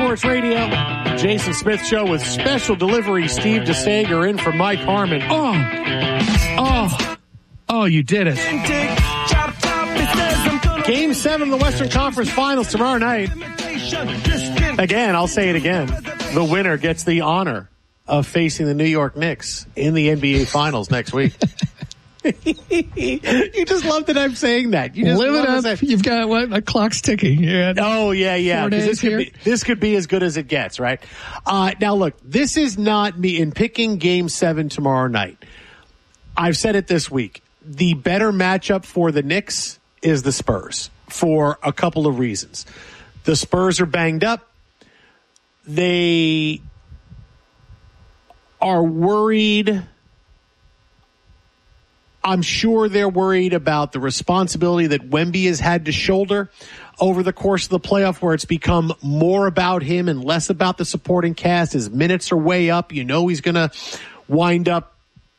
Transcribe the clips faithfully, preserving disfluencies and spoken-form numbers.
Sports Radio, Jason Smith Show with special delivery. Steve DeSager in for Mike Harmon. Oh, oh, oh, you did it. Game seven of the Western Conference Finals tomorrow night. Again, I'll say it again. The winner gets the honor of facing the New York Knicks in the N B A Finals next week. You just love that I'm saying that. You just Live it up. You've got what? A clock's ticking. Yeah. Oh, yeah, yeah. Four days this, could here. be, this could be as good as it gets, right? Uh, now, look, this is not me in picking Game seven tomorrow night. I've said it this week. The better matchup for the Knicks is the Spurs for a couple of reasons. The Spurs are banged up. They are worried. I'm sure they're worried about the responsibility that Wemby has had to shoulder over the course of the playoff, where it's become more about him and less about the supporting cast. His minutes are way up. You know he's going to wind up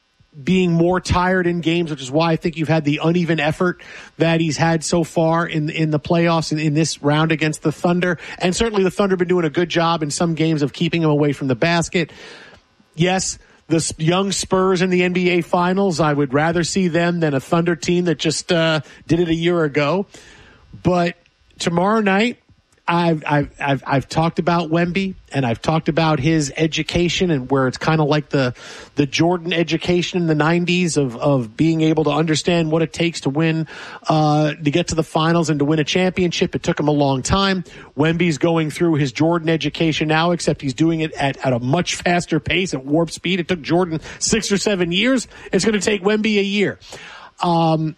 being more tired in games, which is why I think you've had the uneven effort that he's had so far in in the playoffs in, in this round against the Thunder. And certainly the Thunder have been doing a good job in some games of keeping him away from the basket. Yes, the young Spurs in the N B A Finals, I would rather see them than a Thunder team that just uh, did it a year ago. But tomorrow night, I've, I've, I've, I've talked about Wemby, and I've talked about his education, and where it's kind of like the, the Jordan education in the nineties of, of being able to understand what it takes to win, uh, to get to the finals and to win a championship. It took him a long time. Wemby's going through his Jordan education now, except he's doing it at, at a much faster pace, at warp speed. It took Jordan six or seven years. It's going to take Wemby a year. Um,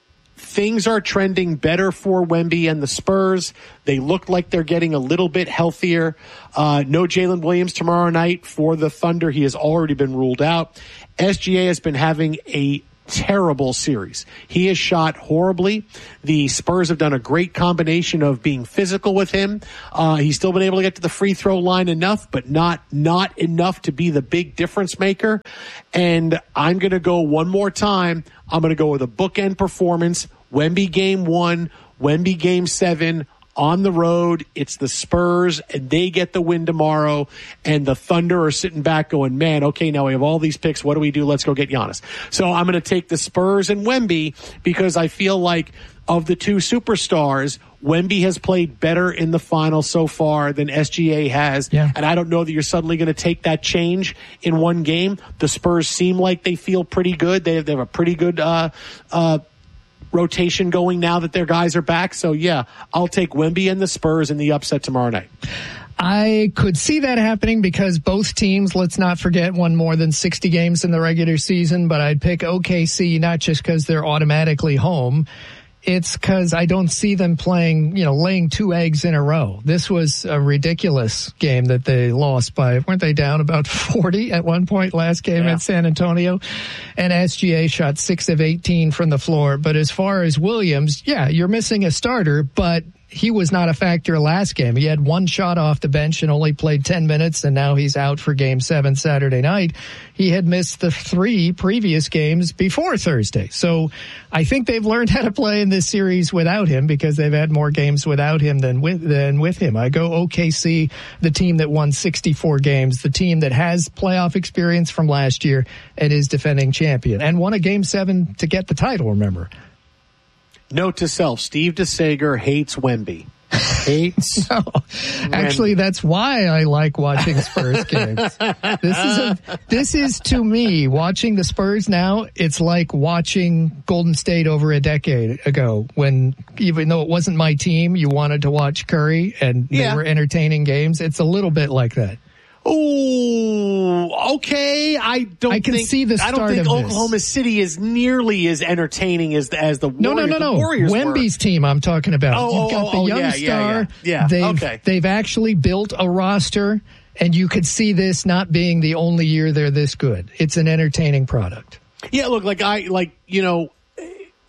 Things are trending better for Wemby and the Spurs. They look like they're getting a little bit healthier. Uh, no Jalen Williams tomorrow night for the Thunder. He has already been ruled out. S G A has been having a terrible series. He has shot horribly. The Spurs have done a great combination of being physical with him. Uh, he's still been able to get to the free throw line enough, but not not enough to be the big difference maker. And I'm going to go one more time. I'm going to go with a bookend performance. Wemby game one, Wemby game seven. On the road, it's the Spurs, and they get the win tomorrow, and the Thunder are sitting back going, man, okay, now we have all these picks. What do we do? Let's go get Giannis. So I'm going to take the Spurs and Wemby because I feel like of the two superstars, Wemby has played better in the finals so far than S G A has, yeah. And I don't know that you're suddenly going to take that change in one game. The Spurs seem like they feel pretty good. They have, they have a pretty good uh uh rotation going now that their guys are back. So, yeah, I'll take Wemby and the Spurs in the upset tomorrow night. I could see that happening because both teams, let's not forget, won more than sixty games in the regular season, but I'd pick O K C not just because they're automatically home. It's because I don't see them playing, you know, laying two eggs in a row. This was a ridiculous game that they lost by, weren't they down about forty at one point last game yeah. at San Antonio? And S G A shot six of eighteen from the floor. But as far as Williams, yeah, you're missing a starter, but he was not a factor last game. He had one shot off the bench and only played ten minutes, and now he's out for game seven Saturday night. He had missed the three previous games before Thursday. So I think they've learned how to play in this series without him because they've had more games without him than with, than with him. I go O K C, the team that won sixty-four games, the team that has playoff experience from last year and is defending champion and won a game seven to get the title, remember. Note to self, Steve DeSager hates Wemby. Hates no, actually, that's why I like watching Spurs games. This is a, this is to me, watching the Spurs now, it's like watching Golden State over a decade ago when, even though it wasn't my team, you wanted to watch Curry and they yeah. were entertaining games. It's a little bit like that. Oh, okay. I don't. I can think, see the I start don't think of Oklahoma this. City is nearly as entertaining as as the no, Warriors. no, no, the no. Warriors Wemby's were. team. I'm talking about. Oh, You've got oh, the oh, young yeah, star. Yeah, yeah. yeah. They've okay. they've actually built a roster, and you could see this not being the only year they're this good. It's an entertaining product. Yeah, look, like I like you know.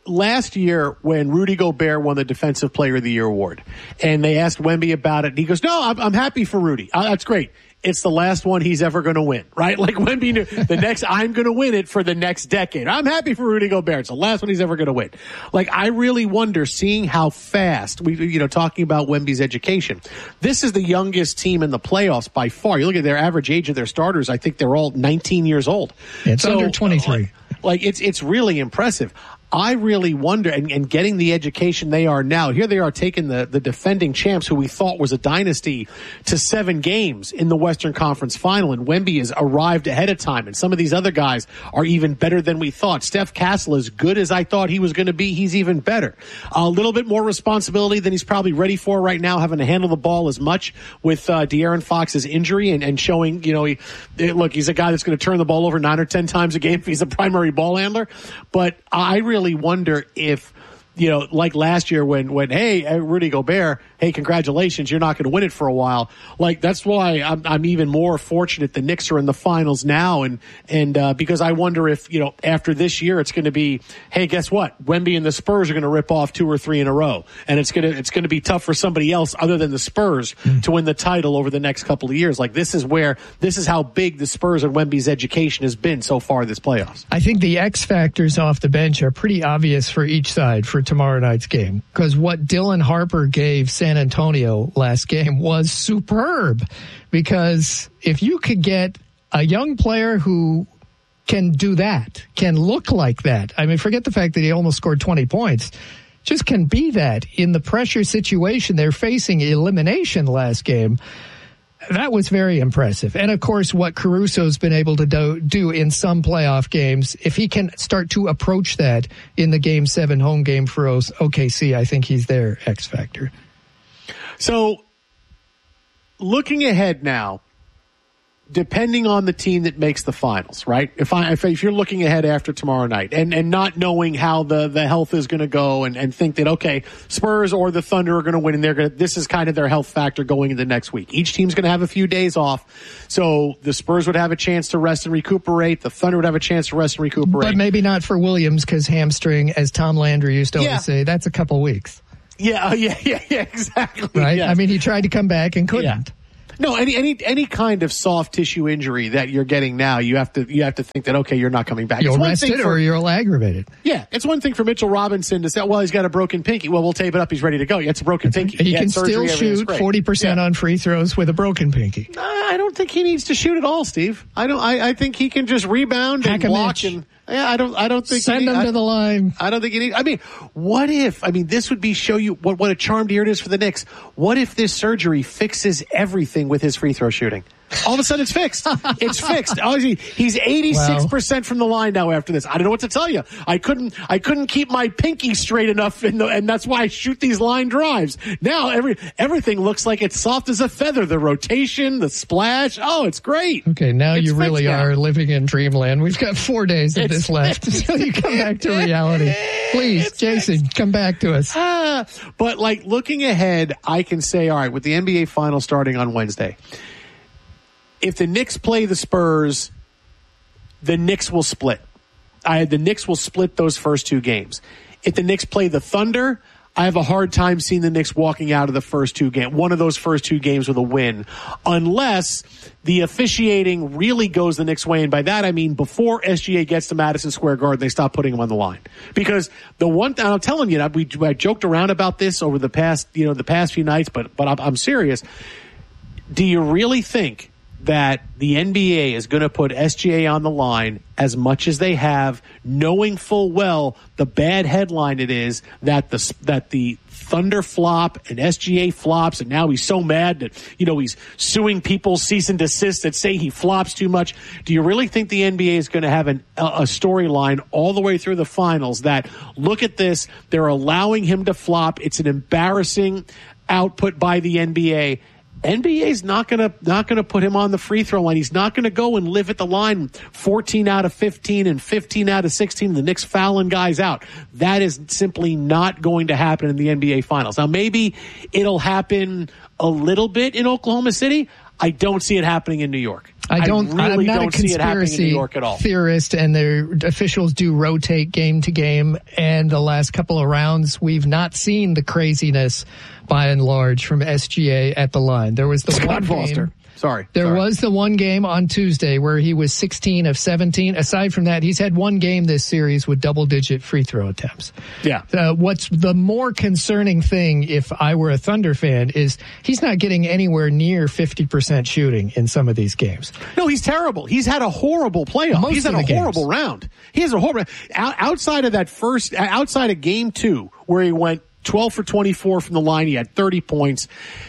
last year when Rudy Gobert won the Defensive Player of the Year award, and they asked Wemby about it, and he goes, no, I'm, I'm happy for Rudy. Uh, that's great. It's the last one he's ever going to win, right? Like Wemby knew the next, I'm going to win it for the next decade. I'm happy for Rudy Gobert. It's the last one he's ever going to win. Like, I really wonder, seeing how fast we, you know, talking about Wemby's education. This is the youngest team in the playoffs by far. You look at their average age of their starters. I think they're all nineteen years old. It's so, under twenty-three. Like, like it's, it's really impressive. I really wonder, and, and getting the education they are now, here they are taking the, the defending champs, who we thought was a dynasty, to seven games in the Western Conference Final, and Wemby has arrived ahead of time, and some of these other guys are even better than we thought. Steph Castle, as good as I thought he was going to be, he's even better. A little bit more responsibility than he's probably ready for right now, having to handle the ball as much with uh, De'Aaron Fox's injury, and, and showing, you know, he, look, he's a guy that's going to turn the ball over nine or ten times a game if he's a primary ball handler, but I really wonder if, you know, like last year when, when, hey, Rudy Gobert, hey, congratulations, you're not going to win it for a while. Like, that's why I'm, I'm even more fortunate the Knicks are in the finals now. And, and, uh, because I wonder if, you know, after this year, it's going to be, hey, guess what? Wemby and the Spurs are going to rip off two or three in a row. And it's going to, it's going to be tough for somebody else other than the Spurs mm. to win the title over the next couple of years. Like, this is where, this is how big the Spurs and Wemby's education has been so far this playoffs. I think the X factors off the bench are pretty obvious for each side for tomorrow night's game, because what Dylan Harper gave San Antonio last game was superb. Because if you could get a young player who can do that, can look like that, I mean, forget the fact that he almost scored twenty points, just can be that in the pressure situation they're facing, elimination last game. That was very impressive. And, of course, what Caruso's been able to do, do in some playoff games, if he can start to approach that in the Game seven home game for O K C, I think he's their X factor. So, looking ahead now, depending on the team that makes the finals, right? If I, if, if you're looking ahead after tomorrow night and, and not knowing how the, the health is going to go and, and think that, okay, Spurs or the Thunder are going to win and they're going to, this is kind of their health factor going into next week. Each team's going to have a few days off. So the Spurs would have a chance to rest and recuperate. The Thunder would have a chance to rest and recuperate. But maybe not for Williams, because hamstring, as Tom Landry used to yeah. always say, that's a couple weeks. Yeah, yeah, yeah, yeah, exactly. Right? Yes. I mean, he tried to come back and couldn't. Yeah. No, any any any kind of soft tissue injury that you're getting now, you have to you have to think that, okay, you're not coming back. You'll rest it or you'll aggravate it. Yeah, it's one thing for Mitchell Robinson to say, well, he's got a broken pinky. Well, we'll tape it up. He's ready to go. Yeah, it's a broken pinky. He, he can still shoot forty percent yeah. on free throws with a broken pinky. Uh, I don't think he needs to shoot at all, Steve. I don't. I, I think he can just rebound Hack and block and. Yeah, I don't. I don't think. Send he, him I, to the line. I don't think you need. I mean, what if? I mean, this would be show you what what a charmed year it is for the Knicks. What if this surgery fixes everything with his free throw shooting? All of a sudden, it's fixed. It's fixed. He's eighty-six percent from the line now after this. I don't know what to tell you. I couldn't. I couldn't keep my pinky straight enough, in the, and that's why I shoot these line drives. Now every everything looks like it's soft as a feather. The rotation, the splash. Oh, it's great. Okay, now it's you really now. are living in dreamland. We've got four days of it's, this left until you come back to reality. Please, it's Jason, fixed. Come back to us. Ah, but like looking ahead, I can say, all right, with the N B A final starting on Wednesday, if the Knicks play the Spurs, the Knicks will split. I, the Knicks will split those first two games. If the Knicks play the Thunder, I have a hard time seeing the Knicks walking out of the first two games, one of those first two games with a win, unless the officiating really goes the Knicks' way. And by that, I mean before S G A gets to Madison Square Garden, they stop putting them on the line. Because the one thing I'm telling you, we I joked around about this over the past, you know, the past few nights, but but I'm, I'm serious. Do you really think that the N B A is going to put S G A on the line as much as they have, knowing full well the bad headline it is that the that the Thunder flop and S G A flops, and now he's so mad that, you know, he's suing people, cease and desist, that say he flops too much? Do you really think the N B A is going to have an, a, a storyline all the way through the finals that, look at this, they're allowing him to flop, it's an embarrassing output by the N B A? N B A's not gonna not gonna put him on the free throw line. He's not gonna go and live at the line fourteen out of fifteen and fifteen out of sixteen. And the Knicks fouling guys out. That is simply not going to happen in the N B A Finals. Now maybe it'll happen a little bit in Oklahoma City. I don't see it happening in New York. I don't. I really I'm not don't a see it happening in New conspiracy York at all. theorist, and their officials do rotate game to game. And the last couple of rounds, we've not seen the craziness, by and large, from S G A at the line. There was the Scott one Foster. game. Sorry. There Sorry. was the one game on Tuesday where he was sixteen of seventeen. Aside from that, he's had one game this series with double-digit free throw attempts. Yeah. Uh, what's the more concerning thing, if I were a Thunder fan, is he's not getting anywhere near fifty percent shooting in some of these games. No, he's terrible. He's had a horrible playoff. Most he's had of a the horrible games. round. He has a horrible outside of that first, outside of game two, where he went twelve for twenty-four from the line. He had thirty points.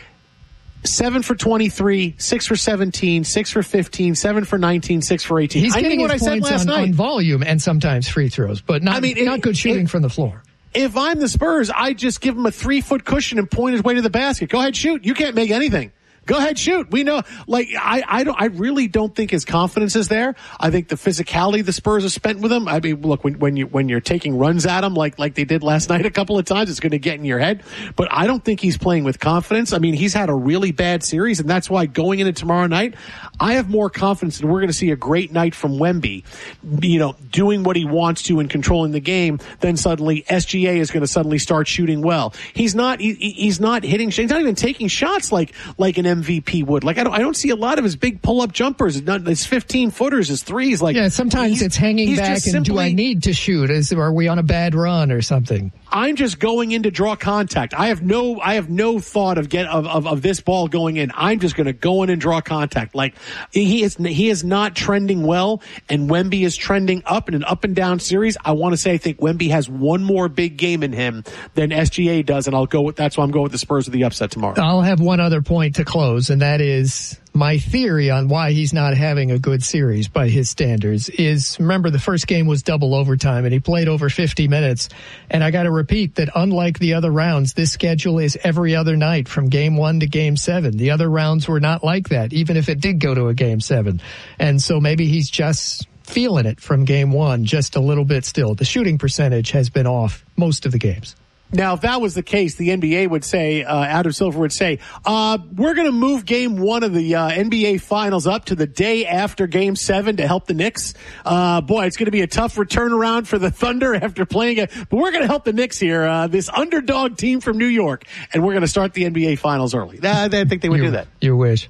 Seven for twenty-three, six for seventeen, six for fifteen, seven for nineteen, six for eighteen. He's I getting mean what his I said points last on, night. on volume and sometimes free throws, but not, I mean, not it- good shooting it- from the floor. If I'm the Spurs, I just give him a three foot cushion and point his way to the basket. Go ahead, shoot. You can't make anything. Go ahead, shoot. We know, like, I, I don't, I really don't think his confidence is there. I think the physicality the Spurs have spent with him. I mean, look, when, when you, when you're taking runs at him, like, like they did last night a couple of times, it's going to get in your head. But I don't think he's playing with confidence. I mean, he's had a really bad series, and that's why going into tomorrow night, I have more confidence that we're going to see a great night from Wemby, you know, doing what he wants to and controlling the game. Then suddenly S G A is going to suddenly start shooting well. He's not, he, he's not hitting, he's not even taking shots like, like an M V P would. Like, I don't, I don't see a lot of his big pull-up jumpers, his fifteen footers, his threes. Like, Yeah, sometimes it's hanging back and simply, do I need to shoot? Is, are we on a bad run or something? I'm just going in to draw contact. I have no, I have no thought of get of, of, of this ball going in. I'm just going to go in and draw contact. Like, he is, he is not trending well, and Wemby is trending up in an up and down series. I want to say I think Wemby has one more big game in him than S G A does, and I'll go with, that's why I'm going with the Spurs with the upset tomorrow. I'll have one other point to close, and that is my theory on why he's not having a good series by his standards is, remember, the first game was double overtime and he played over fifty minutes. And I got to repeat that unlike the other rounds, this schedule is every other night from game one to game seven. The other rounds were not like that, even if it did go to a game seven. And so maybe he's just feeling it from game one just a little bit still. The shooting percentage has been off most of the games. Now, if that was the case, the N B A would say, uh, Adam Silver would say, uh, we're going to move game one of the uh, N B A finals up to the day after game seven to help the Knicks. Uh, boy, it's going to be a tough return around for the Thunder after playing it, but we're going to help the Knicks here, uh, this underdog team from New York, and we're going to start the N B A finals early. I, I think they would you, do that. You wish.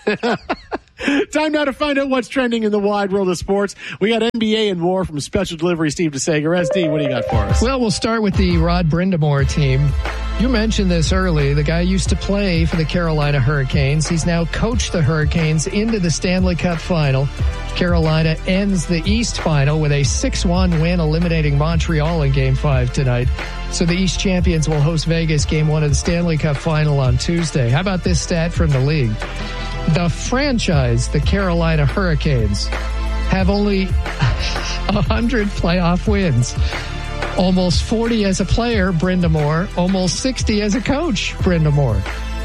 Time now to find out what's trending in the wide world of sports. We got N B A and more from Special Delivery Steve DeSager. S D, what do you got for us? Well, we'll start with the Rod Brindamore team. You mentioned this early. The guy used to play for the Carolina Hurricanes. He's now coached the Hurricanes into the Stanley Cup final. Carolina ends the East final with a six one win, eliminating Montreal in Game five tonight. So the East champions will host Vegas Game one of the Stanley Cup final on Tuesday. How about this stat from the league? The franchise, the Carolina Hurricanes, have only one hundred playoff wins. Almost forty as a player, Brindamore. Almost sixty as a coach, Brindamore.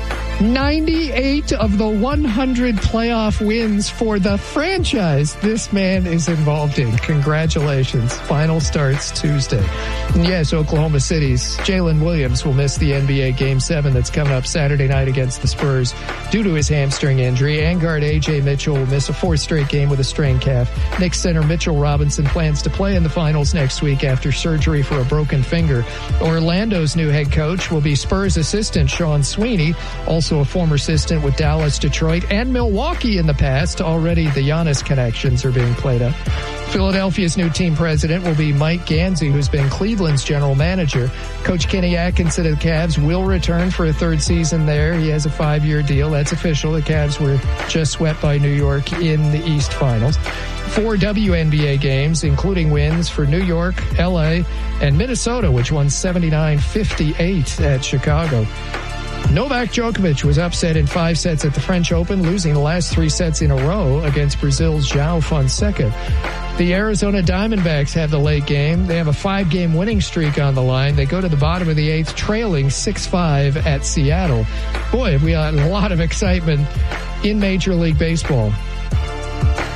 ninety-eight of the one hundred playoff wins for the franchise this man is involved in. Congratulations. Final starts Tuesday. And yes, Oklahoma City's Jalen Williams will miss the N B A Game seven that's coming up Saturday night against the Spurs due to his hamstring injury. And guard A J Mitchell will miss a fourth straight game with a strained calf. Knicks center Mitchell Robinson plans to play in the finals next week after surgery for a broken finger. Orlando's new head coach will be Spurs assistant Sean Sweeney, also a former assistant with Dallas, Detroit, and Milwaukee in the past. Already the Giannis connections are being played up. Philadelphia's new team president will be Mike Gansey, who's been Cleveland's general manager. Coach Kenny Atkinson of the Cavs will return for a third season there. He has a five-year deal. That's official. The Cavs were just swept by New York in the East Finals. Four W N B A games, including wins for New York, L A, and Minnesota, which won seventy-nine fifty-eight at Chicago. Novak Djokovic was upset in five sets at the French Open, losing the last three sets in a row against Brazil's João Fonseca. The Arizona Diamondbacks have the late game. They have a five-game winning streak on the line. They go to the bottom of the eighth, trailing six five at Seattle. Boy, we had a lot of excitement in Major League Baseball.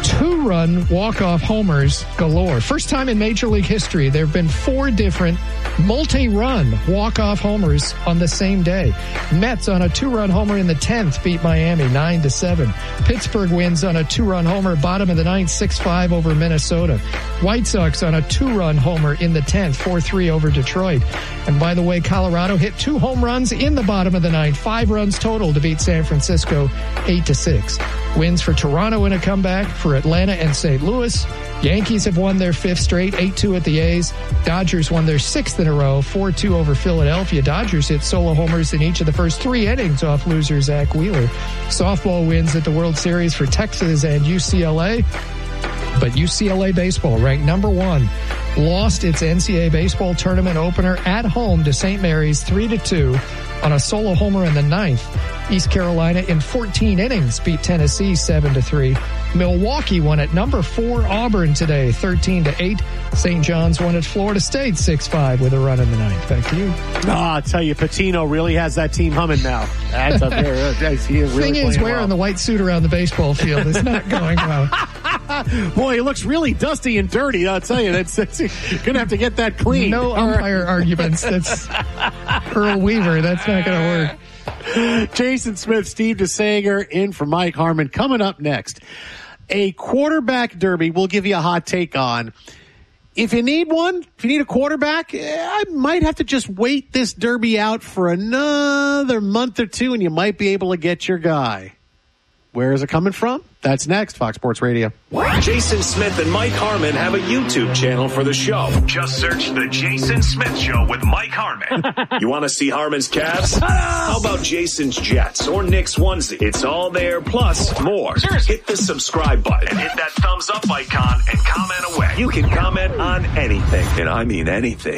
two-run walk-off homers galore. First time in Major League history, there have been four different multi-run walk-off homers on the same day. Mets on a two-run homer in the tenth beat Miami nine to seven. Pittsburgh wins on a two-run homer bottom of the ninth six five over Minnesota. White Sox on a two-run homer in the tenth four three over Detroit. And by the way, Colorado hit two home runs in the bottom of the ninth, five runs total to beat San Francisco eight to six. Wins for Toronto in a comeback, for Atlanta and Saint Louis. Yankees have won their fifth straight, eight two at the A's. Dodgers won their sixth in a row, four two over Philadelphia. Dodgers hit solo homers in each of the first three innings off loser Zach Wheeler. Softball wins at the World Series for Texas and U C L A. But U C L A baseball, ranked number one, lost its N C double A baseball tournament opener at home to Saint Mary's three to two on a solo homer in the ninth. East Carolina in fourteen innings beat Tennessee seven to three. Milwaukee won at number four Auburn today, thirteen to eight. Saint John's won at Florida State six five with a run in the ninth. Back to you. Oh, I'll tell you, Patino really has that team humming now. That's up there. He is really Thing is, wearing well. the white suit around the baseball field is not going well. Boy, he looks really dusty and dirty. I'll tell you, that's, that's gonna have to get that clean. No umpire arguments. That's Earl Weaver. That's not going to work. Jason Smith, Steve DeSager in for Mike Harmon. Coming up next, a quarterback derby we'll give you a hot take on. If you need one, if you need a quarterback, I might have to just wait this derby out for another month or two, and you might be able to get your guy. Where is it coming from? That's next, Fox Sports Radio. Jason Smith and Mike Harmon have a YouTube channel for the show. Just search The Jason Smith Show with Mike Harmon. You want to see Harmon's Cavs? How about Jason's Jets or Nick's onesie? It's all there, plus more. Hit the subscribe button and hit that thumbs up icon and comment away. You can comment on anything, and I mean anything.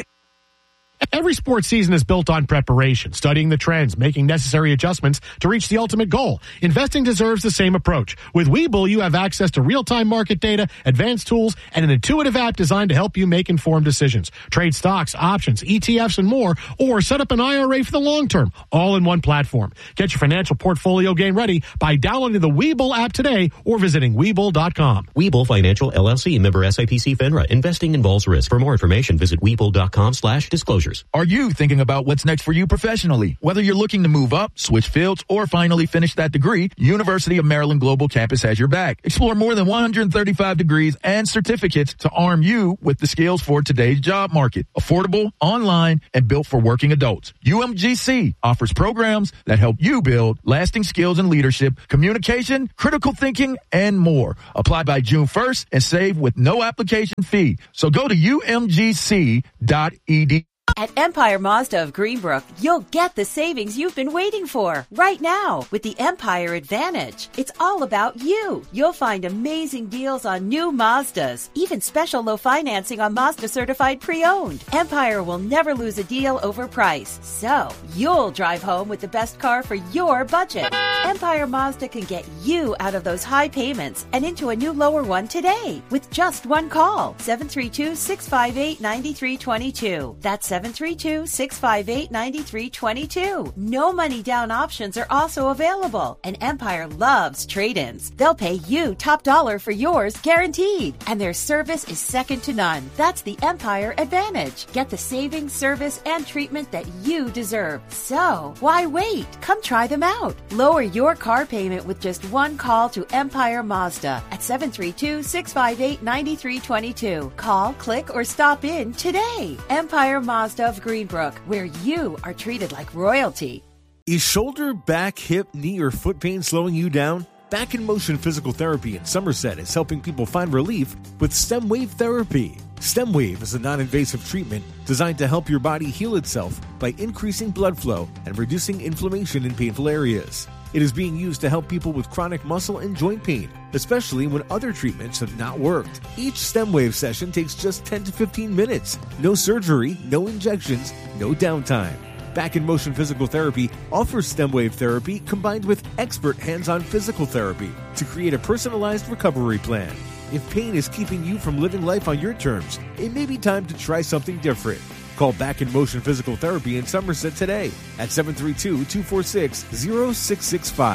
Every sports season is built on preparation, studying the trends, making necessary adjustments to reach the ultimate goal. Investing deserves the same approach. With Webull, you have access to real-time market data, advanced tools, and an intuitive app designed to help you make informed decisions. Trade stocks, options, E T Fs, and more, or set up an I R A for the long term, all in one platform. Get your financial portfolio game ready by downloading the Webull app today or visiting Webull dot com. Webull Financial, L L C, member S I P C FINRA. Investing involves risk. For more information, visit Webull dot com slash disclosures. Are you thinking about what's next for you professionally? Whether you're looking to move up, switch fields, or finally finish that degree, University of Maryland Global Campus has your back. Explore more than one hundred thirty-five degrees and certificates to arm you with the skills for today's job market. Affordable, online, and built for working adults. U M G C offers programs that help you build lasting skills in leadership, communication, critical thinking, and more. Apply by June first and save with no application fee. So go to U M G C dot E D U. At Empire Mazda of Greenbrook, you'll get the savings you've been waiting for right now with the Empire Advantage. It's all about you. You'll find amazing deals on new Mazdas, even special low financing on Mazda certified pre-owned. Empire will never lose a deal over price, so you'll drive home with the best car for your budget. Empire Mazda can get you out of those high payments and into a new lower one today with just one call. seven three two, six five eight, nine three two two. That's seven three two, six five eight, nine three two two. No money down options are also available. And Empire loves trade-ins. They'll pay you top dollar for yours guaranteed. And their service is second to none. That's the Empire Advantage. Get the savings, service, and treatment that you deserve. So, why wait? Come try them out. Lower your car payment with just one call to Empire Mazda at seven three two, six five eight, nine three two two. Call, click, or stop in today. Empire Mazda of Greenbrook, where you are treated like royalty. Is shoulder, back, hip, knee, or foot pain slowing you down? Back in Motion Physical Therapy in Somerset is helping people find relief with STEM Wave Therapy. STEM Wave is a non-invasive treatment designed to help your body heal itself by increasing blood flow and reducing inflammation in painful areas. It is being used to help people with chronic muscle and joint pain, especially when other treatments have not worked. Each STEM Wave session takes just ten to fifteen minutes. No surgery, no injections, no downtime. Back in Motion Physical Therapy offers STEM Wave therapy combined with expert hands-on physical therapy to create a personalized recovery plan. If pain is keeping you from living life on your terms, it may be time to try something different. Call Back in Motion Physical Therapy in Somerset today at seven three two, two four six, zero six six five.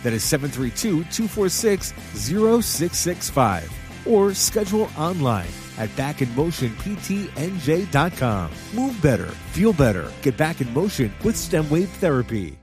That is seven three two, two four six, zero six six five. Or schedule online at back in motion p t n j dot com. Move better, feel better, get back in motion with STEM Wave Therapy.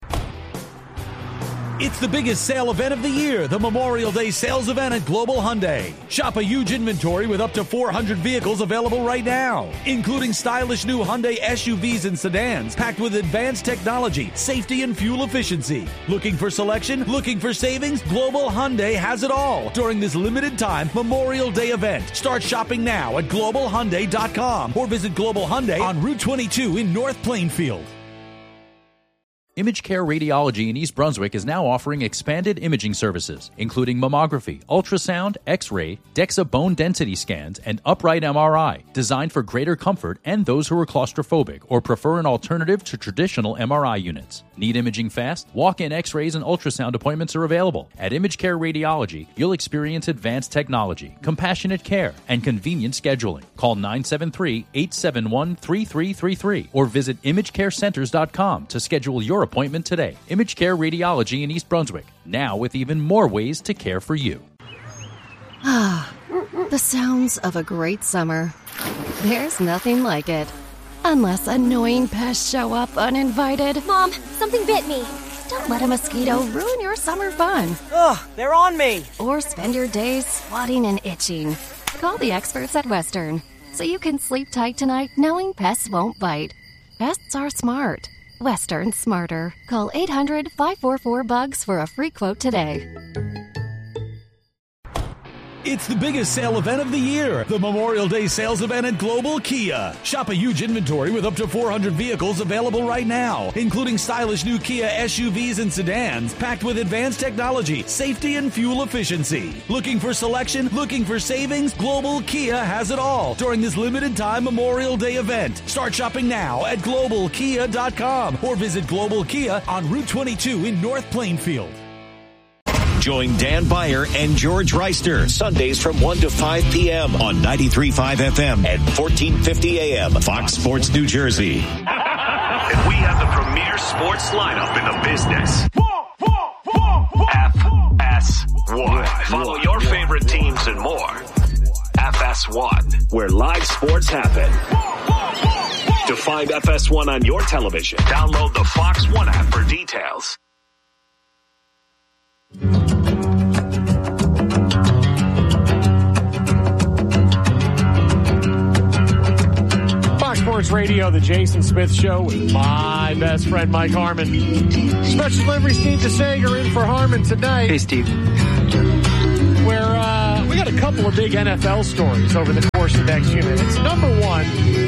It's the biggest sale event of the year, the Memorial Day sales event at Global Hyundai. Shop a huge inventory with up to four hundred vehicles available right now, including stylish new Hyundai S U Vs and sedans packed with advanced technology, safety, and fuel efficiency. Looking for selection? Looking for savings? Global Hyundai has it all during this limited time Memorial Day event. Start shopping now at global hyundai dot com or visit Global Hyundai on Route twenty-two in North Plainfield. Image Care Radiology in East Brunswick is now offering expanded imaging services, including mammography, ultrasound, X-ray, DEXA bone density scans, and upright M R I, designed for greater comfort and those who are claustrophobic or prefer an alternative to traditional M R I units. Need imaging fast? Walk-in X-rays and ultrasound appointments are available. At Image Care Radiology, you'll experience advanced technology, compassionate care, and convenient scheduling. Call nine seven three, eight seven one, three three three three or visit image care centers dot com to schedule your appointment today. Image Care Radiology in East Brunswick, now with even more ways to care for you. Ah, the sounds of a great summer. There's nothing like it. Unless annoying pests show up uninvited. Mom, something bit me. Don't let a mosquito ruin your summer fun. Ugh, they're on me. Or spend your days swatting and itching. Call the experts at Western so you can sleep tight tonight knowing pests won't bite. Pests are smart. Western smarter. Call eight hundred, five four four, B U G S for a free quote today. It's the biggest sale event of the year, the Memorial Day sales event at Global Kia. Shop a huge inventory with up to four hundred vehicles available right now, including stylish new Kia S U Vs and sedans packed with advanced technology, safety, and fuel efficiency. Looking for selection? Looking for savings? Global Kia has it all during this limited time Memorial Day event. Start shopping now at global kia dot com or visit Global Kia on Route twenty-two in North Plainfield. Join Dan Beyer and George Reister Sundays from one to five p.m. on ninety-three point five F M and fourteen fifty A M Fox Sports New Jersey. And we have the premier sports lineup in the business. F S one. Follow your favorite teams and more. F S one, where live sports happen. To find F S one on your television, download the Fox One app for details. Fox Sports Radio, the Jason Smith Show with my best friend Mike Harmon. Special delivery Steve DeSager in for Harmon tonight. Hey, Steve. Where uh, we got a couple of big N F L stories over the course of the next few minutes. Number one,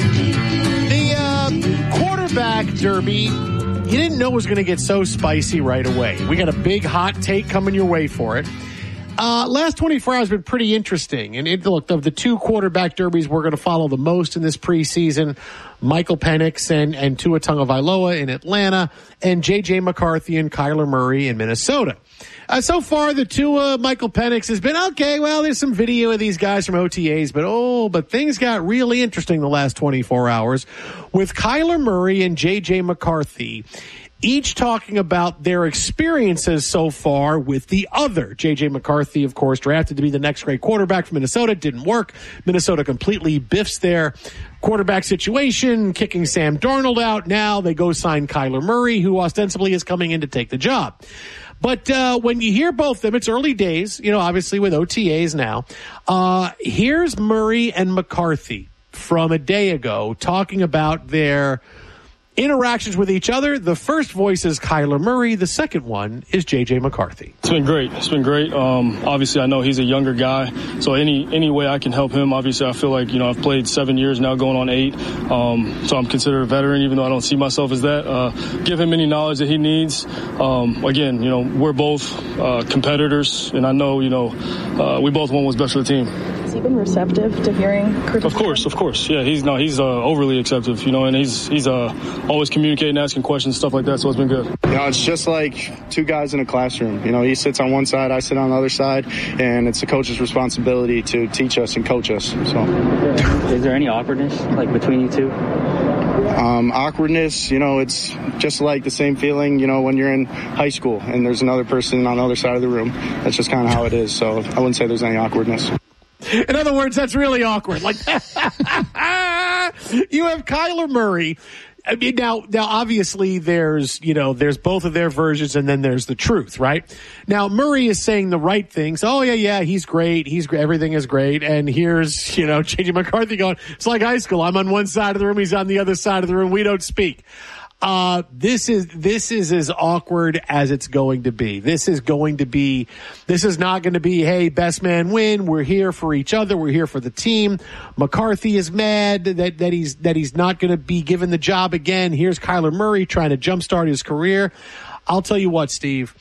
the uh, quarterback derby. You didn't know it was going to get so spicy right away. We got a big hot take coming your way for it. Uh, last twenty-four hours have been pretty interesting. And it, look, of the two quarterback derbies we're going to follow the most in this preseason, Michael Penix and, and Tua Tagovailoa in Atlanta, and J J McCarthy and Kyler Murray in Minnesota. Uh, so far, the Tua Michael Penix has been okay. Well, there's some video of these guys from O T As, but oh, but things got really interesting the last twenty-four hours with Kyler Murray and J J McCarthy, each talking about their experiences so far with the other. J J McCarthy, of course, drafted to be the next great quarterback for Minnesota. Didn't work. Minnesota completely biffs their quarterback situation, kicking Sam Darnold out. Now they go sign Kyler Murray, who ostensibly is coming in to take the job. But uh, when you hear both of them, it's early days, you know, obviously with O T As now. Uh, here's Murray and McCarthy from a day ago talking about their interactions with each other. The first voice is Kyler Murray. The second one is J J McCarthy. It's been great. It's been great. Um, obviously, I know he's a younger guy, so any any way I can help him. Obviously, I feel like, you know, I've played seven years now, going on eight, um, so I'm considered a veteran, even though I don't see myself as that. Uh, give him any knowledge that he needs. Um, again, you know, we're both uh, competitors, and I know, you know, uh, we both want what's best for the team. Has he been receptive to hearing criticism? Of course, of course. Yeah, he's no, he's uh, overly receptive, you know, and he's he's uh, always communicating, asking questions, stuff like that, so it's been good. You know, it's just like two guys in a classroom. You know, he sits on one side, I sit on the other side, and it's the coach's responsibility to teach us and coach us. So, is there any awkwardness, like, between you two? Um, awkwardness, you know, it's just like the same feeling, you know, when you're in high school and there's another person on the other side of the room. That's just kind of how it is. So I wouldn't say there's any awkwardness. In other words, that's really awkward. Like, you have Kyler Murray. I mean, now, now, obviously, there's, you know, there's both of their versions, and then there's the truth, right? Now, Murray is saying the right things. Oh, yeah, yeah, he's great. He's everything is great. And here's, you know, J J McCarthy going, it's like high school. I'm on one side of the room. He's on the other side of the room. We don't speak. Uh, this is, this is as awkward as it's going to be. This is going to be, this is not going to be, hey, best man win. We're here for each other. We're here for the team. McCarthy is mad that, that he's, that he's not going to be given the job again. Here's Kyler Murray trying to jumpstart his career. I'll tell you what, Steve,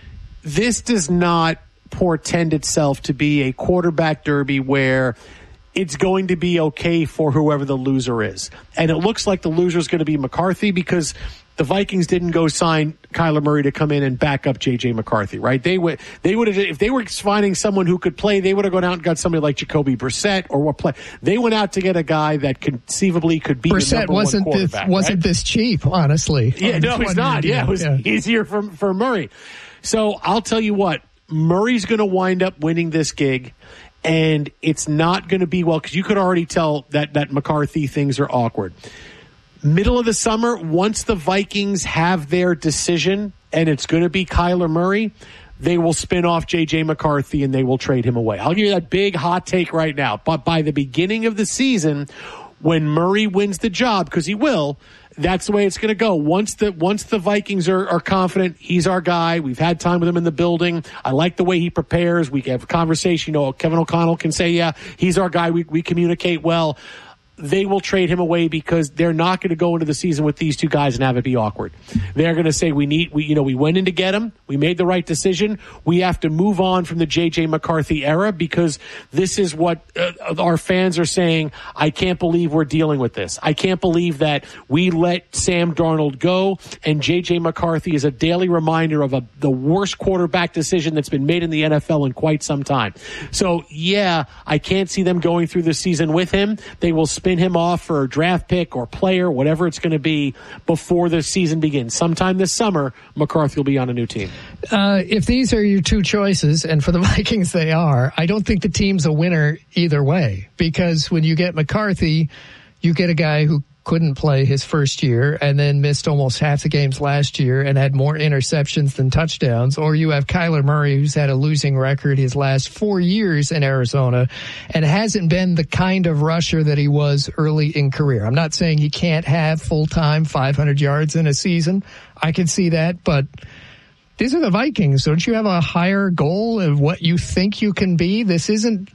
this does not portend itself to be a quarterback derby where it's going to be okay for whoever the loser is. And it looks like the loser is going to be McCarthy because the Vikings didn't go sign Kyler Murray to come in and back up J J McCarthy, right? They would, they would have, if they were finding someone who could play, they would have gone out and got somebody like Jacoby Brissett or what play. They went out to get a guy that conceivably could be Brissett the number wasn't one quarterback. This, wasn't right? this cheap, honestly. Yeah, no, he's not. Yeah, it was yeah. easier for, for Murray. So I'll tell you what, Murray's going to wind up winning this gig. And it's not going to be well, because you could already tell that, that McCarthy things are awkward. Middle of the summer, once the Vikings have their decision, and it's going to be Kyler Murray, they will spin off J J McCarthy and they will trade him away. I'll give you that big hot take right now. But by the beginning of the season, when Murray wins the job, because he will, that's the way it's going to go. Once the once the Vikings are, are confident, he's our guy. We've had time with him in the building. I like the way he prepares. We can have a conversation. You know, Kevin O'Connell can say, yeah, he's our guy. We, we communicate well. They will trade him away because they're not going to go into the season with these two guys and have it be awkward. They're going to say, we need, we, you know, we went in to get him. We made the right decision. We have to move on from the J J McCarthy era because this is what uh, our fans are saying. I can't believe we're dealing with this. I can't believe that we let Sam Darnold go and J J McCarthy is a daily reminder of a, the worst quarterback decision that's been made in the N F L in quite some time. So yeah, I can't see them going through the season with him. They will spin him off for a draft pick or player, whatever it's going to be, before the season begins. Sometime this summer, McCarthy will be on a new team. Uh, if these are your two choices, and for the Vikings they are, I don't think the team's a winner either way. Because when you get McCarthy, you get a guy who couldn't play his first year and then missed almost half the games last year and had more interceptions than touchdowns. Or you have Kyler Murray, who's had a losing record his last four years in Arizona and hasn't been the kind of rusher that he was early in career. I'm not saying he can't have full-time five hundred yards in a season. I can see that, but these are the Vikings. Don't you have a higher goal of what you think you can be? This isn't...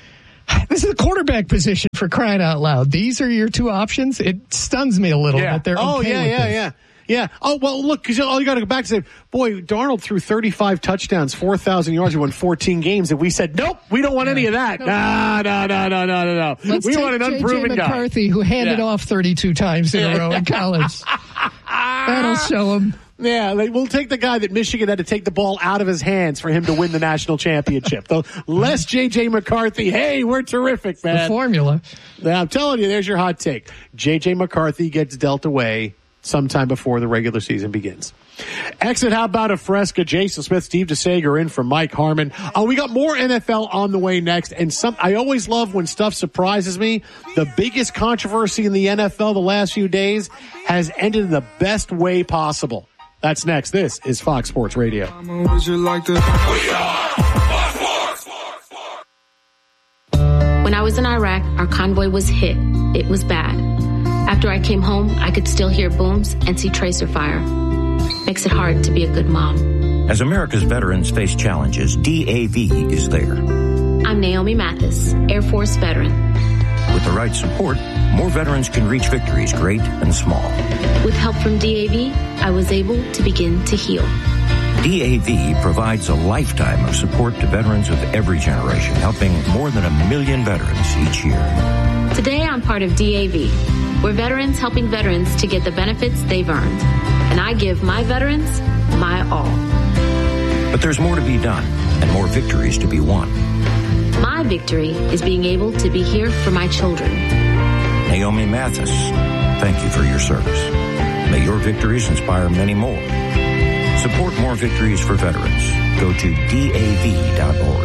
This is a quarterback position, for crying out loud. These are your two options. It stuns me a little yeah. that they're oh, okay yeah, with yeah, this. yeah. Yeah. Oh, well, look, because all you got to go back and say, boy, Darnold threw thirty-five touchdowns, four thousand yards, he won fourteen games. And we said, nope, we don't want yeah. any of that. No, no, no, no, no, no, no, no. Let's we take want an unproven J J guy. McCarthy, who handed yeah. off thirty-two times in a row in college. That'll show him. Yeah, like, we'll take the guy that Michigan had to take the ball out of his hands for him to win the national championship. The less J J McCarthy, hey, we're terrific, man. The formula. Now, I'm telling you, there's your hot take. J J McCarthy gets dealt away sometime before the regular season begins. Exit, how about a Fresca? Jason Smith, Steve DeSager in for Mike Harmon. Uh, we got more N F L on the way next. And some, I always love when stuff surprises me. The biggest controversy in the N F L the last few days has ended in the best way possible. That's next. This is Fox Sports Radio. When I was in Iraq, our convoy was hit. It was bad. After I came home, I could still hear booms and see tracer fire. Makes it hard to be a good mom. As America's veterans face challenges, D A V is there. I'm Naomi Mathis, Air Force veteran. With the right support, more veterans can reach victories great and small. With help from D A V, I was able to begin to heal. D A V provides a lifetime of support to veterans of every generation, helping more than a million veterans each year. Today, I'm part of D A V. We're veterans helping veterans to get the benefits they've earned. And I give my veterans my all. But there's more to be done and more victories to be won. My victory is being able to be here for my children. Naomi Mathis, thank you for your service. May your victories inspire many more. Support more victories for veterans. Go to D A V dot org.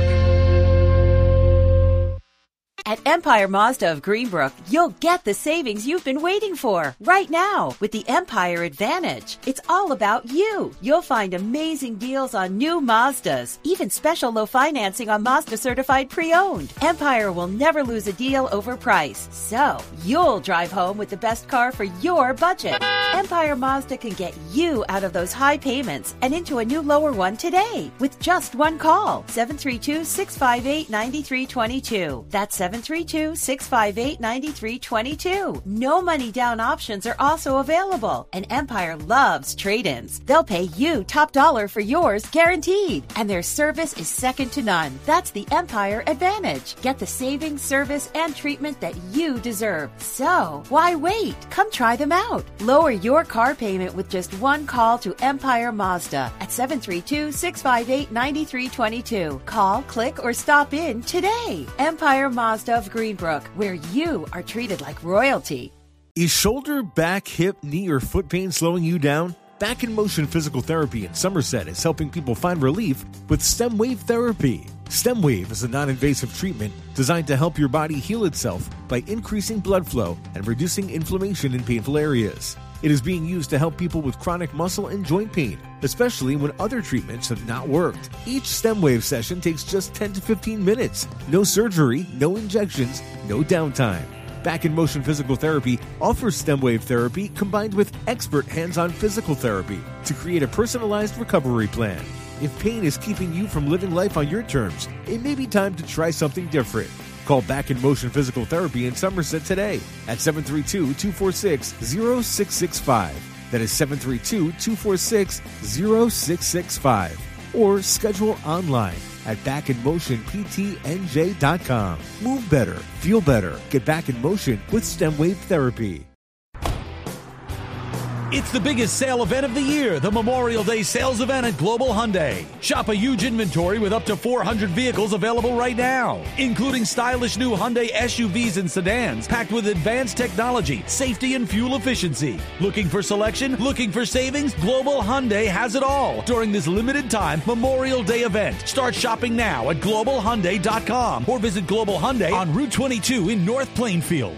At Empire Mazda of Greenbrook, you'll get the savings you've been waiting for right now with the Empire Advantage. It's all about you. You'll find amazing deals on new Mazdas, even special low financing on Mazda certified pre-owned. Empire will never lose a deal over price, so you'll drive home with the best car for your budget. Empire Mazda can get you out of those high payments and into a new lower one today with just one call. seven three two, six five eight, nine three two two. That's seven three two, six five eight, nine three two two. No money down options are also available. And Empire loves trade-ins. They'll pay you top dollar for yours guaranteed. And their service is second to none. That's the Empire Advantage. Get the savings, service, and treatment that you deserve. So, why wait? Come try them out. Lower your car payment with just one call to Empire Mazda at seven three two, six five eight, nine three two two. Call, click, or stop in today. Empire Mazda of Greenbrook, where you are treated like royalty. Is shoulder, back, hip, knee, or foot pain slowing you down? Back in Motion Physical Therapy in Somerset is helping people find relief with STEM Wave Therapy. STEM Wave is a non-invasive treatment designed to help your body heal itself by increasing blood flow and reducing inflammation in painful areas. It is being used to help people with chronic muscle and joint pain, especially when other treatments have not worked. Each STEM Wave session takes just ten to fifteen minutes. No surgery, no injections, no downtime. Back in Motion Physical Therapy offers STEM Wave therapy combined with expert hands-on physical therapy to create a personalized recovery plan. If pain is keeping you from living life on your terms, it may be time to try something different. Call Back in Motion Physical Therapy in Somerset today at seven three two, two four six, zero six six five. That is seven three two, two four six, zero six six five. Or schedule online at back in motion p t n j dot com. Move better, feel better, get back in motion with STEM Wave Therapy. It's the biggest sale event of the year, the Memorial Day sales event at Global Hyundai. Shop a huge inventory with up to four hundred vehicles available right now, including stylish new Hyundai S U Vs and sedans packed with advanced technology, safety, and fuel efficiency. Looking for selection? Looking for savings? Global Hyundai has it all during this limited time Memorial Day event. Start shopping now at global hyundai dot com or visit Global Hyundai on Route twenty-two in North Plainfield.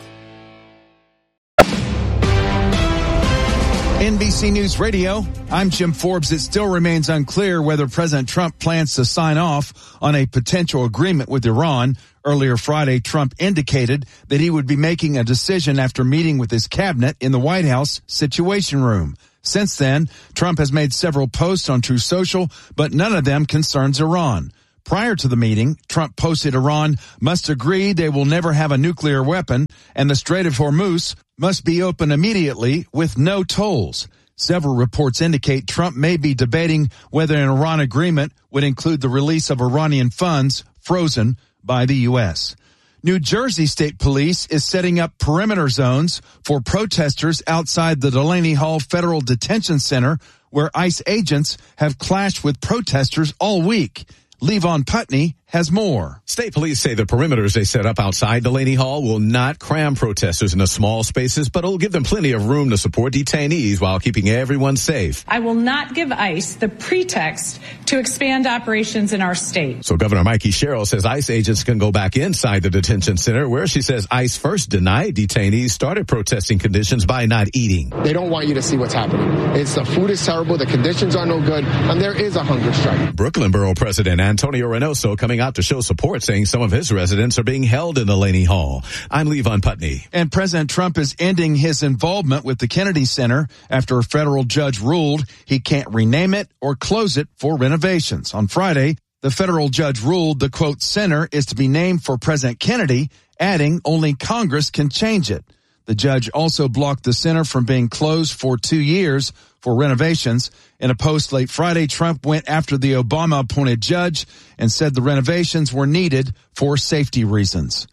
N B C News Radio, I'm Jim Forbes. It still remains unclear whether President Trump plans to sign off on a potential agreement with Iran. Earlier Friday, Trump indicated that he would be making a decision after meeting with his cabinet in the White House Situation Room. Since then, Trump has made several posts on Truth Social, but none of them concerns Iran. Prior to the meeting, Trump posted Iran must agree they will never have a nuclear weapon and the Strait of Hormuz must be open immediately with no tolls. Several reports indicate Trump may be debating whether an Iran agreement would include the release of Iranian funds frozen by the U S. New Jersey State Police is setting up perimeter zones for protesters outside the Delaney Hall Federal Detention Center, where ICE agents have clashed with protesters all week. Levon Putney has more. State police say the perimeters they set up outside Delaney Hall will not cram protesters into small spaces, but it'll give them plenty of room to support detainees while keeping everyone safe. I will not give ICE the pretext to expand operations in our state. So Governor Mikey Sherrill says ICE agents can go back inside the detention center, where she says ICE first denied detainees started protesting conditions by not eating. They don't want you to see what's happening. It's the food is terrible, the conditions are no good, and there is a hunger strike. Brooklyn Borough President Antonio Reynoso coming out to show support, saying some of his residents are being held in Delaney Hall. I'm Levon Putney. And President Trump is ending his involvement with the Kennedy Center after a federal judge ruled he can't rename it or close it for renovations. On Friday, the federal judge ruled the, quote, center is to be named for President Kennedy, adding only Congress can change it. The judge also blocked the center from being closed for two years for renovations. In a post late Friday, Trump went after the Obama-appointed judge and said the renovations were needed for safety reasons.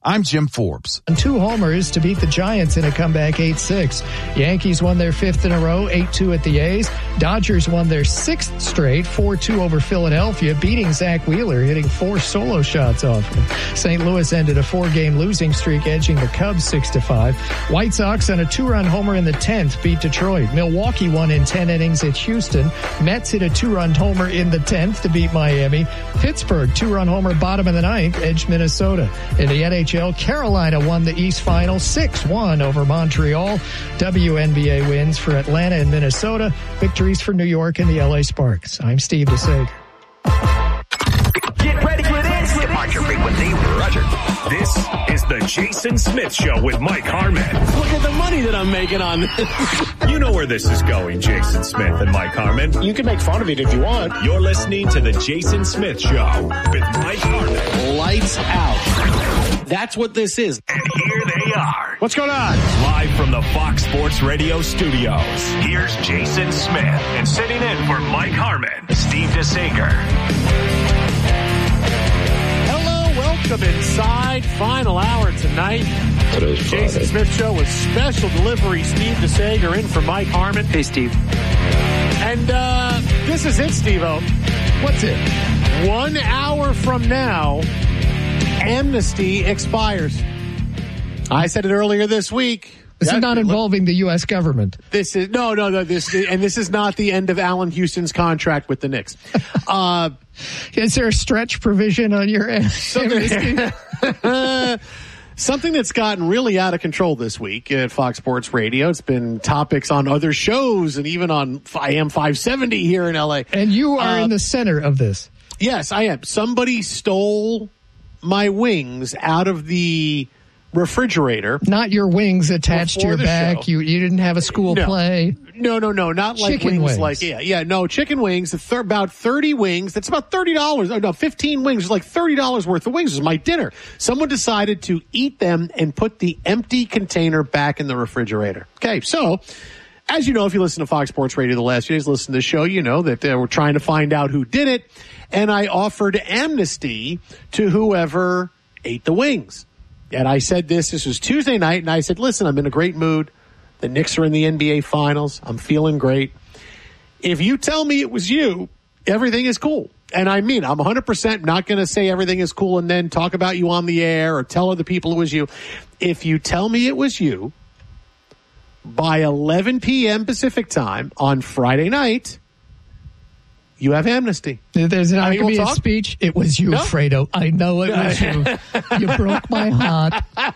I'm Jim Forbes. And two homers to beat the Giants in a comeback eight six. Yankees won their fifth in a row, eight two at the A's. Dodgers won their sixth straight, four two over Philadelphia, beating Zach Wheeler, hitting four solo shots off him. Saint Louis ended a four-game losing streak, edging the Cubs six to five. White Sox on a two-run homer in the tenth beat Detroit. Milwaukee won in ten innings at Houston. Mets hit a two-run homer in the tenth to beat Miami. Pittsburgh, two-run homer bottom of the ninth, edged Minnesota. In the N H L, Carolina won the East Final six one over Montreal. W N B A wins for Atlanta and Minnesota. Victories for New York and the L A Sparks. I'm Steve DeSager. Get ready for this. Depart your frequency, Roger. This is the Jason Smith Show with Mike Harmon. Look at the money that I'm making on this. You know where this is going, Jason Smith and Mike Harmon. You can make fun of it if you want. You're listening to the Jason Smith Show with Mike Harmon. Lights out. That's what this is. And here they are. What's going on? Live from the Fox Sports Radio studios. Here's Jason Smith. And sitting in for Mike Harmon, Steve DeSager. Welcome inside. Final hour tonight. Today's Jason Friday. Smith Show with special delivery. Steve DeSager in for Mike Harmon. Hey, Steve. And uh, this is it, Steve-O. What's it? One hour from now, amnesty expires. I said it earlier this week. This Yeah, is not involving the U S government. This is no, no, no. This and this is not the end of Allen Houston's contract with the Knicks. Uh, is there a stretch provision on your end? Something, something that's gotten really out of control this week at Fox Sports Radio. It's been topics on other shows and even on A M five seventy here in L A. And you are uh, in the center of this. Yes, I am. Somebody stole my wings out of the refrigerator. Not your wings attached to your back. Show. You you didn't have a school no. play. No, no, no, not like chicken wings, wings. Like yeah, yeah, no chicken wings. Th- about thirty wings. That's about thirty dollars. Oh no, fifteen wings is like thirty dollars worth of wings. It was my dinner. Someone decided to eat them and put the empty container back in the refrigerator. Okay, so. As you know, if you listen to Fox Sports Radio the last few days, listen to the show, you know that uh, we're trying to find out who did it. And I offered amnesty to whoever ate the wings. And I said this, this was Tuesday night, and I said, listen, I'm in a great mood. The Knicks are in the N B A Finals. I'm feeling great. If you tell me it was you, everything is cool. And I mean, I'm one hundred percent not going to say everything is cool and then talk about you on the air or tell other people it was you. If you tell me it was you, by eleven p.m. Pacific time on Friday night, you have amnesty. There's not I mean, going to be we'll a talk? speech. It was you, No? Fredo. I know it was you. You broke my heart.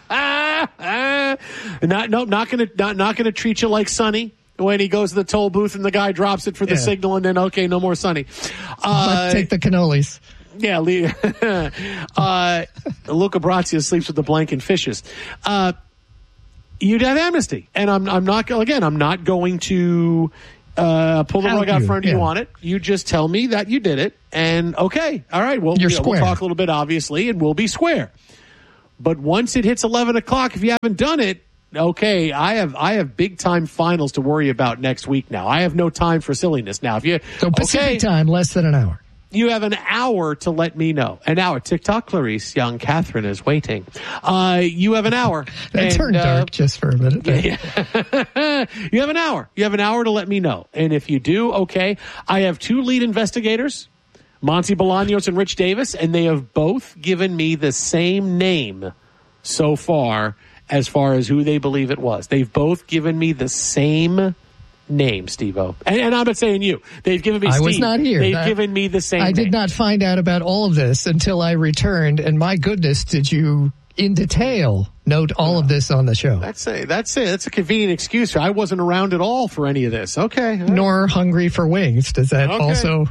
not, no, not going to, not, not going to treat you like Sonny when he goes to the toll booth and the guy drops it for the Yeah. signal, and then okay, no more Sonny. But Uh, take the cannolis. Yeah, Lee, uh, Luca Brazia sleeps with the blanket fishes. Uh, you'd have amnesty, and I'm, I'm not again. I'm not going to uh, pull the Help rug out you, from under you yeah. on it. You just tell me that you did it, and okay, all right. Well, You're you know, we'll square. talk a little bit, obviously, and we'll be square. But once it hits eleven o'clock, if you haven't done it, okay, I have I have big time finals to worry about next week. Now I have no time for silliness. Now, if you So Pacific okay, time, less than an hour. you have an hour to let me know. An hour. TikTok, Clarice, young Catherine is waiting. Uh, you have an hour. That And, turned uh, dark just for a minute. there. you have an hour. You have an hour to let me know. And if you do, okay. I have two lead investigators, Monty Bolaños and Rich Davis, and they have both given me the same name so far as far as who they believe it was. They've both given me the same name, Steve-O. And, and I'm not saying you. They've given me I Steve. was not here. They've That- given me the same I did name. not find out about all of this until I returned, and my goodness, did you, in detail, note all of this on the show. That's a, that's a, that's a convenient excuse. I wasn't around at all for any of this. Okay. all right. Nor hungry for wings. Does that Okay. also...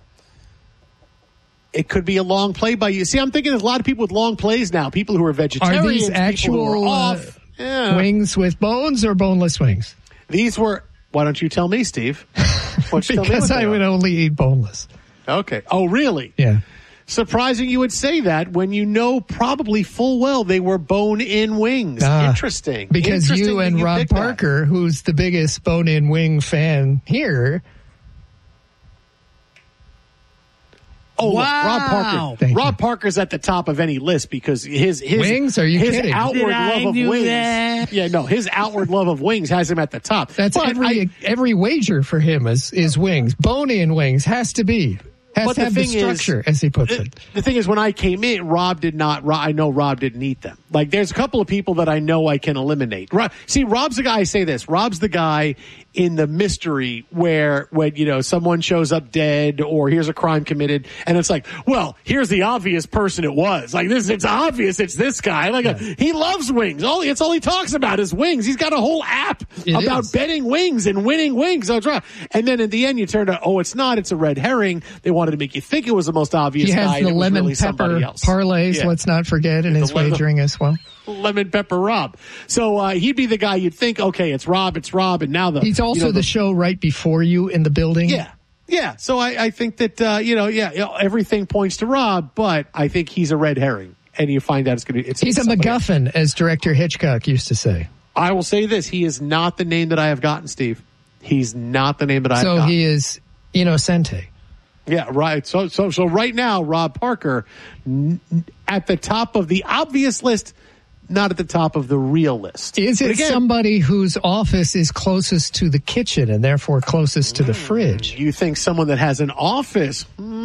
It could be a long play by you. See, I'm thinking there's a lot of people with long plays now. People who are Are vegetarians, these people who actual are uh, off. Yeah. wings with bones or boneless wings? These were. Why don't you tell me, Steve? Why don't you tell me Because what I they would are? only eat boneless. Okay. Oh, really? Yeah. Surprising you would say that when you know probably full well they were bone-in wings. Ah, Interesting. Because Interesting you that and Rob picked that. Parker, who's the biggest bone-in wing fan here, Oh, wow. look, Rob Parker. Thank Rob you. Parker's at the top of any list because his his wings. Are you his kidding? outward Did love I of do wings. That? Yeah, no, his outward love of wings has him at the top. That's but every I, every wager for him is is wings. Bone in wings has to be. Has but to have the, the structure, is, as he puts the, it. The thing is, when I came in, Rob did not. I know Rob didn't eat them. Like, there's a couple of people that I know I can eliminate. Rob, see, Rob's the guy. I say this. Rob's the guy in the mystery where, when you know someone shows up dead or here's a crime committed, and it's like, well, here's the obvious person it was. Like this, it's obvious it's this guy. Like yeah. a, he loves wings. All it's all he talks about is wings. He's got a whole app it about is. betting wings and winning wings. That's right. And then in the end, you turn out, oh, it's not. It's a red herring. They wanted to make you think it was the most obvious he has guy. the and lemon really pepper else. parlays. Yeah. Let's not forget in his lemon, wagering as well. Lemon pepper Rob. So uh, he'd be the guy you'd think, okay, it's Rob, it's Rob, and now the he's also you know, the, the show right before you in the building. Yeah, yeah. So I, I think that uh, you know, yeah, you know, everything points to Rob, but I think he's a red herring, and you find out it's going to. It's he's a MacGuffin, else. As director Hitchcock used to say. I will say this: he is not the name that I have gotten, Steve. He's not the name that I have so gotten. So he is Innocente. Yeah, right. So, so, so right now, Rob Parker n- at the top of the obvious list, not at the top of the real list. Is it again, somebody whose office is closest to the kitchen and therefore closest to the fridge? You think someone that has an office?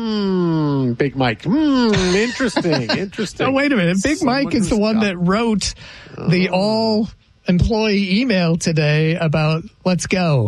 Hmm, Big Mike. Hmm, interesting, interesting. Oh, wait a minute. Big someone Mike is the one got... that wrote the oh. all-employee email today about let's go.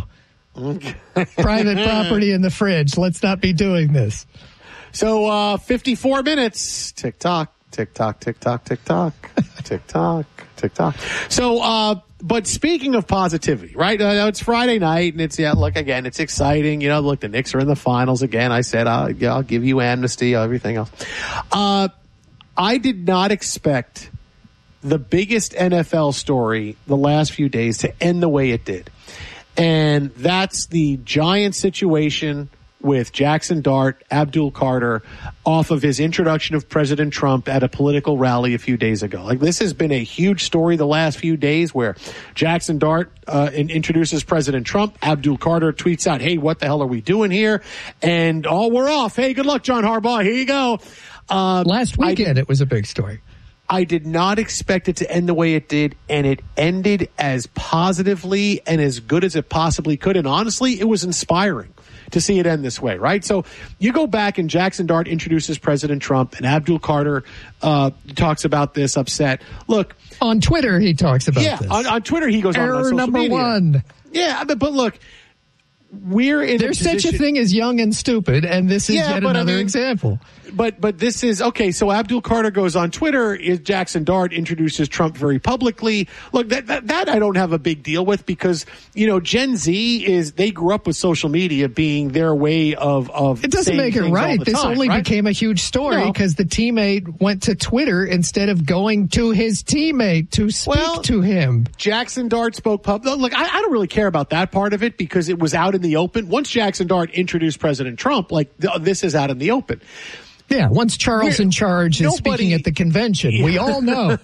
Private property in the fridge. Let's not be doing this. So, uh, fifty-four minutes. Tick tock, tick tock, tick tock, tick tock, tick tock, tick tock. So, uh, but speaking of positivity, right? Uh, it's Friday night and it's, yeah, look, again, it's exciting. You know, look, the Knicks are in the finals again. I said, uh, yeah, I'll give you amnesty, everything else. Uh, I did not expect the biggest N F L story the last few days to end the way it did. And that's the Giants situation with Jackson Dart, Abdul Carter, off of his introduction of President Trump at a political rally a few days ago. Like, this has been a huge story the last few days where Jackson Dart uh, introduces President Trump. Abdul Carter tweets out, hey, what the hell are we doing here? And, oh, we're off. Hey, good luck, John Harbaugh. Here you go. Uh, Last weekend, it was a big story. I did not expect it to end the way it did, and it ended as positively and as good as it possibly could. And honestly, it was inspiring to see it end this way, right? So you go back and Jackson Dart introduces President Trump, and Abdul Carter uh, talks about this upset. Look. On Twitter, he talks about yeah, this. Yeah, on, on Twitter, he goes Error on social number media. one. Yeah, but, but look. We're in There's a position, such a thing as young and stupid, and this is yeah, yet but another I mean, example. But but this is okay. So Abdul Carter goes on Twitter. Is Jackson Dart introduces Trump very publicly? Look, that, that that I don't have a big deal with because you know Gen Z is they grew up with social media being their way of of. It doesn't make it right. This time, only right? became a huge story because no. the teammate went to Twitter instead of going to his teammate to speak well, to him. Jackson Dart spoke public. Look, I, I don't really care about that part of it because it was out in the open. Once Jackson Dart introduced President Trump, like th- this is out in the open. Yeah, once Charles We're, in charge is nobody, speaking at the convention, yeah. we all know.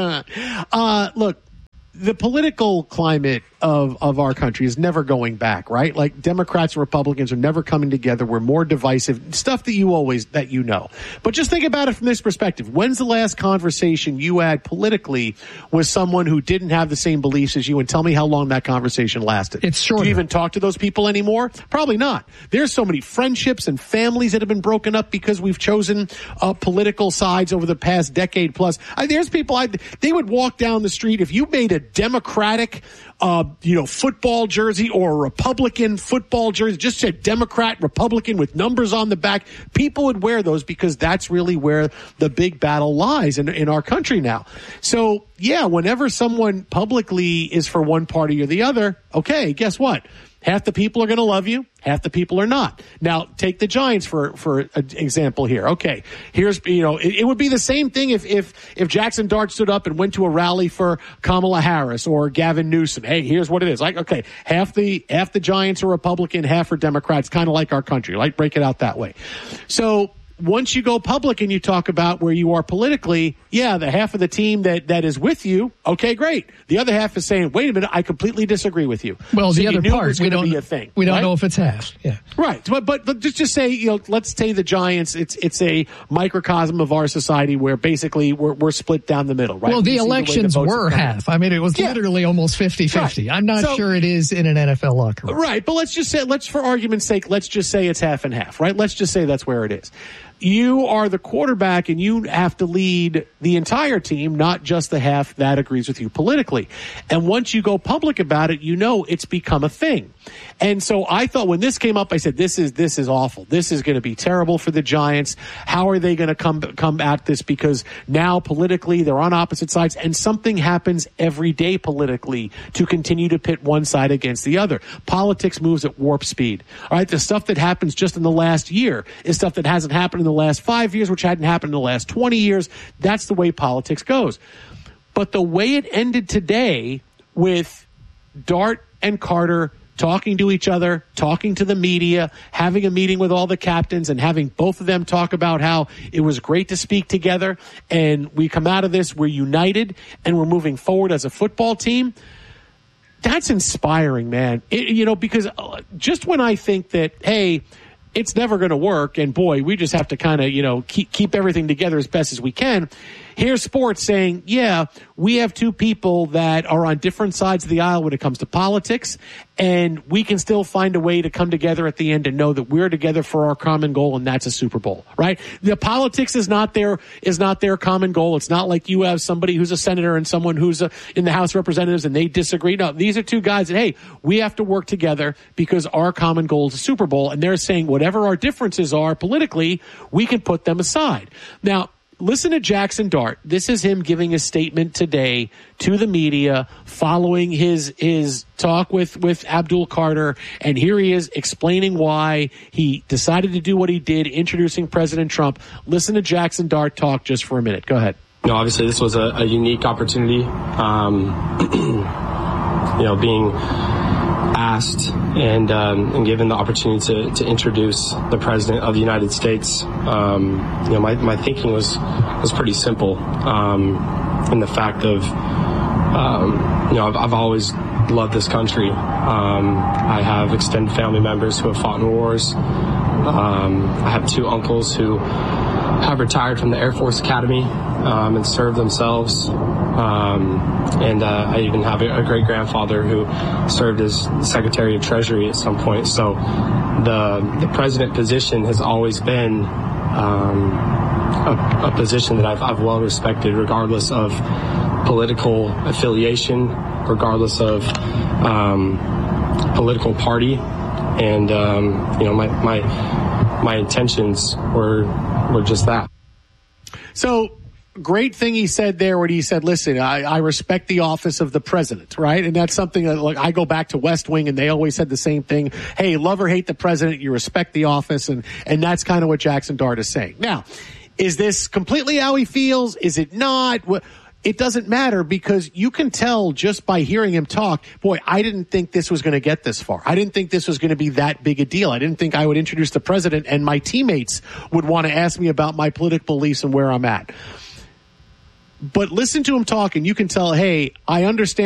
uh, look, the political climate of, of our country is never going back, right? Like Democrats and Republicans are never coming together. We're more divisive, stuff that you always, that you know. But just think about it from this perspective. When's the last conversation you had politically with someone who didn't have the same beliefs as you? And tell me how long that conversation lasted. It's short. Do you even talk to those people anymore? Probably not. There's so many friendships and families that have been broken up because we've chosen uh, political sides over the past decade plus. I, there's people, I, they would walk down the street if you made a Democratic Uh, you know, football jersey or a Republican football jersey, just said Democrat, Republican with numbers on the back. People would wear those because that's really where the big battle lies in, in our country now. So, yeah, whenever someone publicly is for one party or the other, okay, guess what? Half the people are going to love you. Half the people are not. Now, take the Giants for for an example here. Okay, here's, you know, it, it would be the same thing if if if Jackson Dart stood up and went to a rally for Kamala Harris or Gavin Newsom. Hey, here's what it is. Like, okay, half the half the Giants are Republican, half are Democrats, kind of like our country. Like, break it out that way. So once you go public and you talk about where you are politically, yeah, the half of the team that, that is with you, okay, great. The other half is saying, wait a minute, I completely disagree with you. Well, so the other part, we don't, be a thing, we don't right? know if it's half. Yeah. Right. But, but, but just, just say, you know, let's say the Giants, it's, it's a microcosm of our society where basically we're, we're split down the middle, right? Well, the we elections the were half. I mean, it was yeah. literally almost fifty-fifty. Right. I'm not so, sure it is in an N F L locker room. Right. But let's just say, let's, for argument's sake, let's just say it's half and half, right? Let's just say that's where it is. You are the quarterback and you have to lead the entire team, not just the half that agrees with you politically. And once you go public about it, you know it's become a thing. And so I thought when this came up, I said, this is, this is awful. This is going to be terrible for the Giants. How are they going to come, come at this? Because now politically they're on opposite sides and something happens every day politically to continue to pit one side against the other. Politics moves at warp speed. All right. The stuff that happens just in the last year is stuff that hasn't happened in the last five years, which hadn't happened in the last twenty years. That's the way politics goes. But the way it ended today with Dart and Carter talking to each other, talking to the media, having a meeting with all the captains and having both of them talk about how it was great to speak together and we come out of this, we're united and we're moving forward as a football team. That's inspiring, man. It, you know, because just when I think that, hey, it's never going to work, and boy, we just have to kind of, you know, keep keep everything together as best as we can. Here's sports saying, yeah, we have two people that are on different sides of the aisle when it comes to politics, and we can still find a way to come together at the end and know that we're together for our common goal, and that's a Super Bowl, right? The politics is not their is not their common goal. It's not like you have somebody who's a senator and someone who's a, in the House of Representatives and they disagree. No, these are two guys that, hey, we have to work together because our common goal is a Super Bowl, and they're saying whatever our differences are politically, we can put them aside. Now, listen to Jackson Dart. This is him giving a statement today to the media following his his talk with, with Abdul Carter. And here he is explaining why he decided to do what he did, introducing President Trump. Listen to Jackson Dart talk just for a minute. Go ahead. You know, obviously this was a, a unique opportunity. Um, you know, being asked and um, and given the opportunity to, to introduce the President of the United States, um, you know, my, my thinking was was pretty simple. Um, in the fact of, um, you know, I've, I've always loved this country. Um, I have extended family members who have fought in wars. Um, I have two uncles who have retired from the Air Force Academy um, and served themselves. Um, and uh, I even have a, a great-grandfather who served as Secretary of Treasury at some point. So the the president position has always been um, a, a position that I've, I've well respected, regardless of political affiliation, regardless of um, political party. And um, you know, my my my intentions were were just that. So. Great thing he said there when he said, listen, I, I respect the office of the president, right? And that's something that, like, I go back to West Wing and they always said the same thing. Hey, love or hate the president, you respect the office. And, and that's kind of what Jackson Dart is saying. Now, is this completely how he feels? Is it not? It doesn't matter because you can tell just by hearing him talk, boy, I didn't think this was going to get this far. I didn't think this was going to be that big a deal. I didn't think I would introduce the president and my teammates would want to ask me about my political beliefs and where I'm at. But listen to him talk and you can tell, hey, I understand